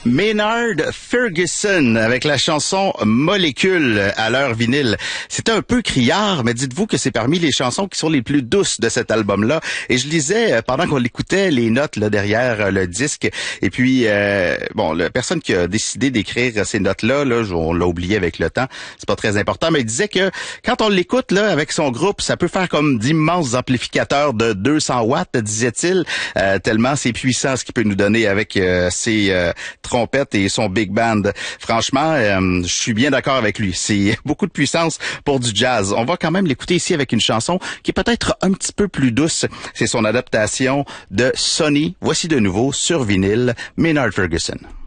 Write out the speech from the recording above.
Maynard Ferguson avec la chanson Molécule à l'heure vinyle. C'était un peu criard, mais dites-vous que c'est parmi les chansons qui sont les plus douces de cet album-là. Et je lisais, pendant qu'on l'écoutait, les notes là derrière le disque. Et puis, la personne qui a décidé d'écrire ces notes-là, on l'a oublié avec le temps, c'est pas très important, mais il disait que quand on l'écoute là avec son groupe, ça peut faire comme d'immenses amplificateurs de 200 watts, disait-il, tellement c'est puissant ce qu'il peut nous donner avec ses trompette et son big band. Franchement, je suis bien d'accord avec lui. C'est beaucoup de puissance pour du jazz. On va quand même l'écouter ici avec une chanson qui est peut-être un petit peu plus douce. C'est son adaptation de Sonny. Voici de nouveau sur vinyle Maynard Ferguson.